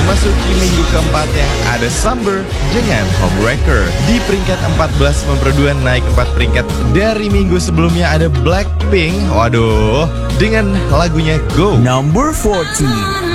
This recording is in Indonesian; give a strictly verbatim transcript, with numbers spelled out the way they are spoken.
memasuki minggu keempatnya ada Summer dengan Homewrecker. Di peringkat empat belas memperduan naik empat peringkat dari minggu sebelumnya ada Blackpink. Waduh, dengan lagunya Go. Number fourteen.